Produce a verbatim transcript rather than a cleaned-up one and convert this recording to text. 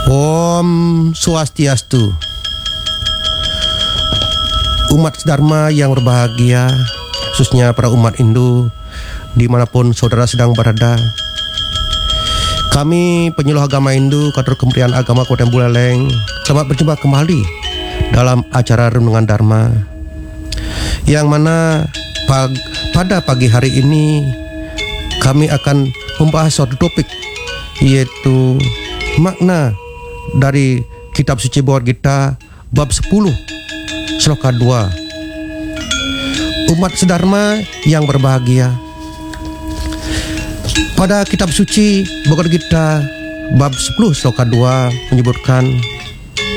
Om Swastiastu. Umat Dharma yang berbahagia, khususnya para umat Hindu dimanapun saudara sedang berada. Kami penyuluh agama Hindu Kantor Kementerian Agama Kabupaten Buleleng selamat berjumpa kembali dalam acara Renungan Dharma, yang mana pag pada pagi hari ini kami akan membahas suatu topik, yaitu makna dari Kitab Suci Bhagavad Gita bab sepuluh sloka dua. Umat sedharma yang berbahagia. Pada Kitab Suci Bhagavad Gita bab sepuluh sloka dua menyebutkan,